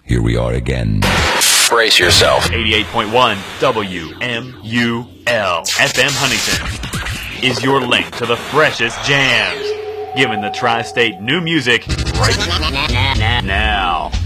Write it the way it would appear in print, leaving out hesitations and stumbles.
Here we are again. Brace yourself. 88.1 WMUL FM Huntington is your link to the freshest jams, giving the tri-state new music right now.